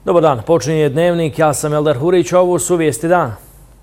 Dobar dan, počinje Dnevnik, ja sam Eldar Hurić, ovo su vijesti dana.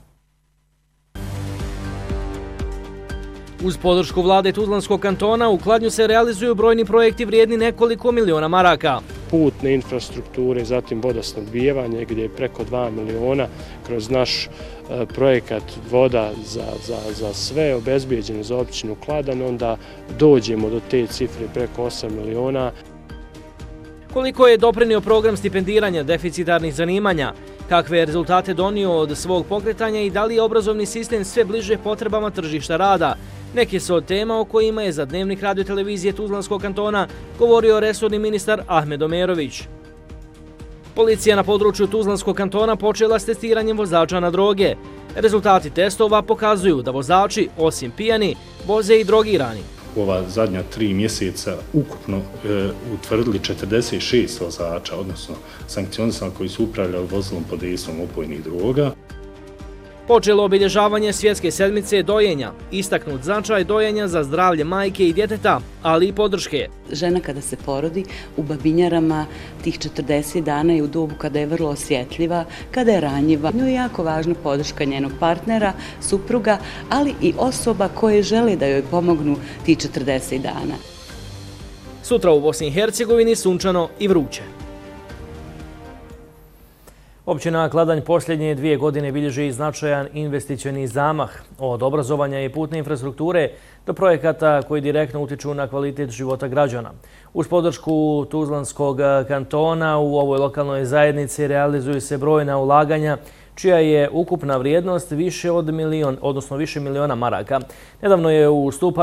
Uz podršku vlade Tuzlanskog kantona u Kladnju se realizuju brojni projekti vrijedni nekoliko miliona maraka. Putne infrastrukture, zatim vodosnabdijevanje gdje je preko 2 miliona kroz naš projekat voda za sve obezbijeđeno za općinu Kladanj, onda dođemo do te cifre preko 8 miliona. Koliko je doprinio program stipendiranja deficitarnih zanimanja, kakve je rezultate donio od svog pokretanja i da li je obrazovni sistem sve bliže potrebama tržišta rada, neke su od tema o kojima je za Dnevnik radio-televizije Tuzlanskog kantona govorio resorni ministar Ahmed Omerović. Policija na području Tuzlanskog kantona počela s testiranjem vozača na droge. Rezultati testova pokazuju da vozači, osim pijani, voze i drogirani. U ova zadnja 3 mjeseca ukupno utvrdili 46 vozača, odnosno sankcionisani koji su upravljali vozilom pod dejstvom opojnih droga. Počelo obilježavanje svjetske sedmice dojenja, istaknut značaj dojenja za zdravlje majke i djeteta, ali i podrške. Žena kada se porodi u babinjarama tih 40 dana je u dobu kada je vrlo osjetljiva, kada je ranjiva. Njoj je jako važna podrška njenog partnera, supruga, ali i osoba koje žele da joj pomognu tih 40 dana. Sutra u Bosni i Hercegovini sunčano i vruće. Općina Kladanj posljednje 2 godine bilježi značajan investicioni zamah od obrazovanja i putne infrastrukture do projekata koji direktno utiču na kvalitet života građana. Uz podršku Tuzlanskog kantona u ovoj lokalnoj zajednici realizuju se brojna ulaganja čija je ukupna vrijednost više miliona maraka. Nedavno je u